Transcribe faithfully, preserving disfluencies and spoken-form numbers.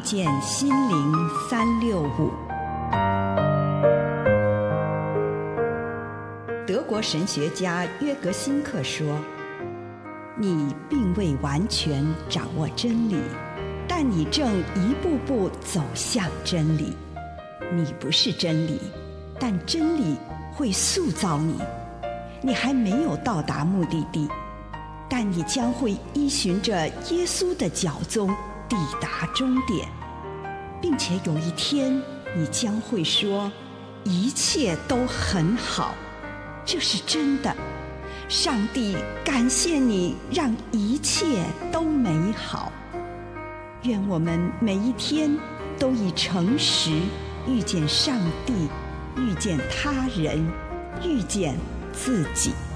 见心灵三六五。德国神学家约格辛克说，你并未完全掌握真理，但你正一步步走向真理。你不是真理，但真理会塑造你。你还没有到达目的地，但你将会依循着耶稣的脚踪抵达终点，并且有一天你将会说，一切都很好。这是真的，上帝感谢你让一切都美好。愿我们每一天都以诚实遇见上帝，遇见他人，遇见自己。